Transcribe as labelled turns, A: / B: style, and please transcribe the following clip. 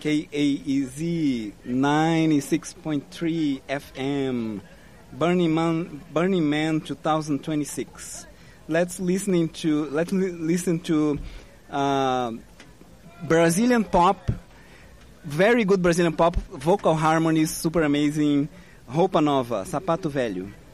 A: KAEZ 96.3 FM, Burning Man 2026. Let's listen to Brazilian pop, very good Brazilian pop, vocal harmonies, super amazing. Roupa Nova, Sapato Velho.